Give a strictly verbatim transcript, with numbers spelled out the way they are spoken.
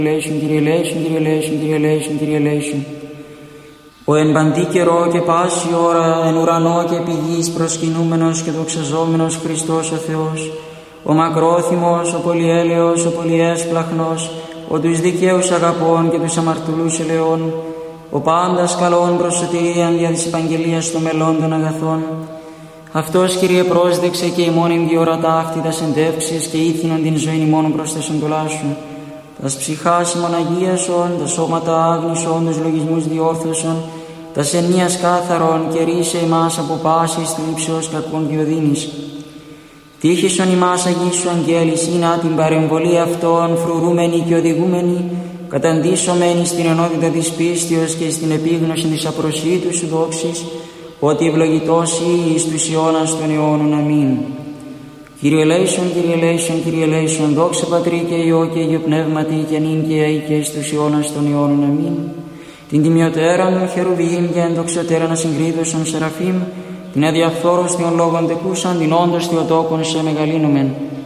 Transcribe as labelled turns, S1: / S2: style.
S1: Κύριε ελέησον, Κύριε ελέησον, Κύριε ελέησον, Κύριε ελέησον. Ο εν παντή καιρό και πάση ώρα εν ουρανό και επί γης προσκυνούμενος και δοξαζόμενος Χριστός ο Θεός, ο μακρόθυμος, ο πολυέλεος, ο πολυέσπλαχνος, ο τους δικαίους αγαπών και τους αμαρτωλούς ελεών, ο πάντας καλών προς σωτηρίαν δια της επαγγελίας των μελών των αγαθών. Αυτός, Κύριε, πρόσδεξε και ημών εν διορατά αυτή τας εντεύξεις και ήθινον την ζωήν ημών προς τας εντολάς σου. Τας ψυχάς ημών αγίασον, τα σώματα άγνησον, τους λογισμούς διόρθωσον, τας ενίας κάθαρον και ρίσε ημάς από πάσης θλίψεως κακών και οδύνης. Τύχησον ημάς αγίσου αγγέλης, ή την παρεμβολή αυτών φρουρούμενη και οδηγούμενη, καταντήσωμένη στην ενότητα της πίστεως και στην επίγνωση της απροσίτου σου δόξης, ότι ευλογητός ή εις τους αιώνας των αιώνων. Αμήν. Κύριε ελέησον, Κύριε ελέησον, Κύριε ελέησον, δόξα Πατρί και Υιό και Υιό Πνεύματι και νυν και αεί και εις τους αιώνας των αιώνων. Αμήν. Την τιμιωτέραν των χερουβίμ και εντοξωτέραν ασυγκρίτωσον σεραφείμ, την αδιαφθόρωστιον λόγων τεκούσαν, την όντως Θεοτόκον σε μεγαλύνομεν.